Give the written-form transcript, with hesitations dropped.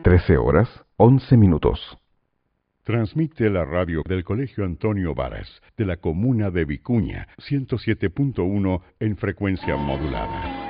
13:11. Transmite la radio del Colegio Antonio Varas, de la comuna de Vicuña, 107.1 en frecuencia modulada.